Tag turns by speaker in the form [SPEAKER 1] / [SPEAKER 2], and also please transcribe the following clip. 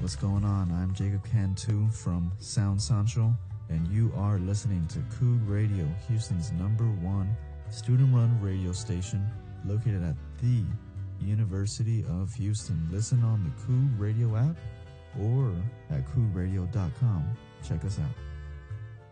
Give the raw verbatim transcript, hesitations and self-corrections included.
[SPEAKER 1] What's going on? I'm Jacob Cantu from Sound Sancho, and you are listening to Coog Radio, Houston's number one student-run radio station located at the University of Houston. Listen on the Coog Radio app or at coog radio dot com. Check us out.